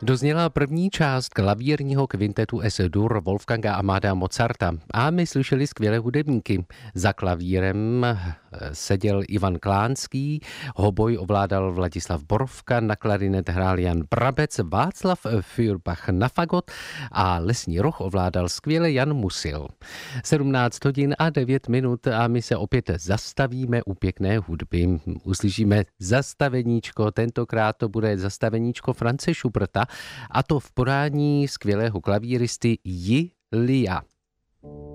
Dozněla první část klavírního kvintetu S-dur Wolfganga Amadea Mozarta a my slyšeli skvělé hudebníky. Za klavírem seděl Ivan Klánský, hoboj ovládal Vladislav Borovka, na klarinet hrál Jan Brabec, Václav Feuerbach na fagot a lesní roh ovládal skvěle Jan Musil. 17 hodin a 9 minut a my se opět zastavíme u pěkné hudby. Uslyšíme zastaveníčko, tentokrát to bude zastaveníčko France Schuberta, a to v podání skvělého klavíristy Ji Lia.